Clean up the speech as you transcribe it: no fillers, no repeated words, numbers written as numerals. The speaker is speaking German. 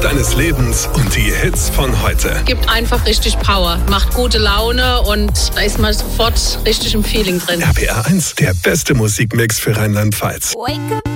deines Lebens und die Hits von heute. Gibt einfach richtig Power, macht gute Laune und da ist man sofort richtig im Feeling drin. RPR 1, der beste Musikmix für Rheinland-Pfalz.